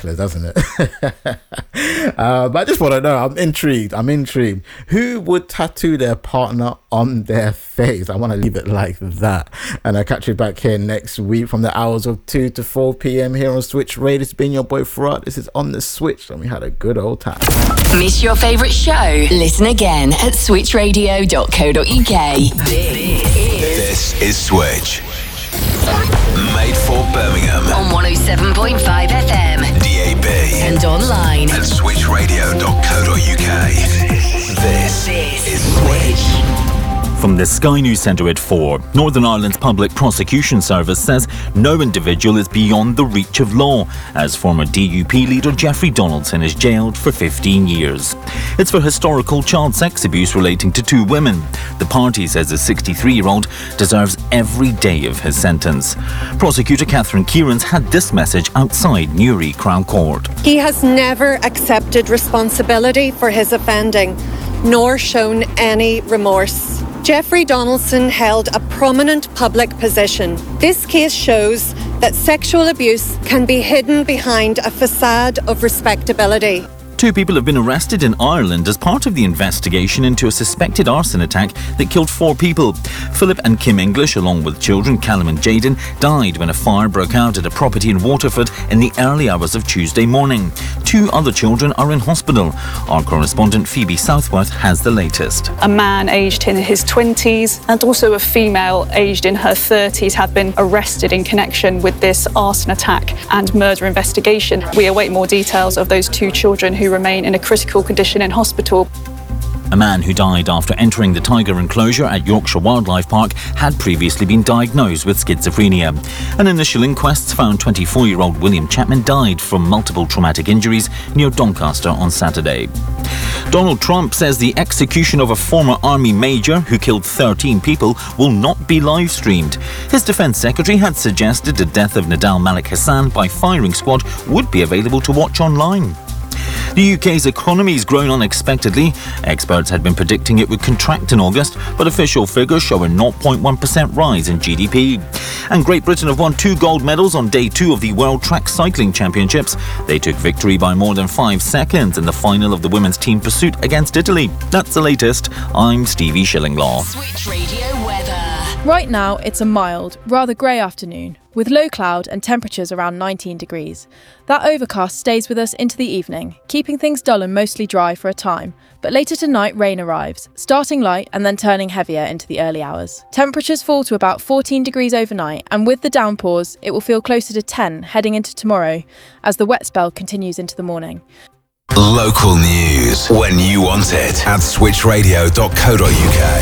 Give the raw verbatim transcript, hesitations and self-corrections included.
ridiculous, doesn't it? uh, but I just want to know, I'm intrigued, I'm intrigued. Who would tattoo their partner on their face? I want to leave it like that. And I'll catch you back here next week from the hours of two to four p.m. here on Switch Radio. It's been your boy Farad. This is On The Switch, and we had a good old time. Miss your favourite show? Listen again at switch radio dot co dot uk. This is Switch. Made for Birmingham. On one oh seven point five F M. D A B. And online. At switch radio dot co dot uk. This, this is Switch. From the Sky News Centre at four, Northern Ireland's Public Prosecution Service says no individual is beyond the reach of law, as former D U P leader Jeffrey Donaldson is jailed for fifteen years. It's for historical child sex abuse relating to two women. The party says the sixty-three-year-old deserves every day of his sentence. Prosecutor Catherine Kieran's had this message outside Newry Crown Court. He has never accepted responsibility for his offending, nor shown any remorse. Jeffrey Donaldson held a prominent public position. This case shows that sexual abuse can be hidden behind a facade of respectability. Two people have been arrested in Ireland as part of the investigation into a suspected arson attack that killed four people. Philip and Kim English, along with children Callum and Jaden, died when a fire broke out at a property in Waterford in the early hours of Tuesday morning. Two other children are in hospital. Our correspondent Phoebe Southworth has the latest. A man aged in his twenties and also a female aged in her thirties have been arrested in connection with this arson attack and murder investigation. We await more details of those two children who remain in a critical condition in hospital. A man who died after entering the tiger enclosure at Yorkshire Wildlife Park had previously been diagnosed with schizophrenia. An initial inquest found twenty-four-year-old William Chapman died from multiple traumatic injuries near Doncaster on Saturday. Donald Trump says the execution of a former army major who killed thirteen people will not be live-streamed. His defence secretary had suggested the death of Nadal Malik Hassan by firing squad would be available to watch online. The U K's economy has grown unexpectedly. Experts had been predicting it would contract in August, but official figures show a zero point one percent rise in G D P. And Great Britain have won two gold medals on day two of the World Track Cycling Championships. They took victory by more than five seconds in the final of the women's team pursuit against Italy. That's the latest. I'm Stevie Shillinglaw. Switch Radio weather. Right now, it's a mild, rather grey afternoon, with low cloud and temperatures around nineteen degrees. That overcast stays with us into the evening, keeping things dull and mostly dry for a time, but later tonight rain arrives, starting light and then turning heavier into the early hours. Temperatures fall to about fourteen degrees overnight, and with the downpours, it will feel closer to ten heading into tomorrow, as the wet spell continues into the morning. Local news when you want it at switch radio dot co dot uk.